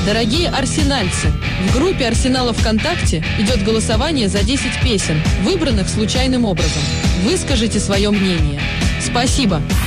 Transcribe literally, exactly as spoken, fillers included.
Дорогие арсенальцы, в группе Арсенала ВКонтакте идет голосование за десять песен, выбранных случайным образом. Выскажите свое мнение. Спасибо.